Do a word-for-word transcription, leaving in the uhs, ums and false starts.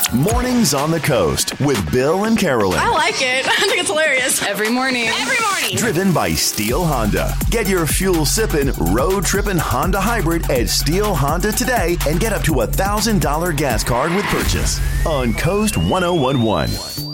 Mornings on the Coast with Bill and Carolyn. I like it. I think it's hilarious. Every morning. Every morning. Driven by Steel Honda. Get your fuel sipping, road tripping Honda hybrid at Steel Honda today and get up to a one thousand dollars gas card with purchase on Coast one oh one one.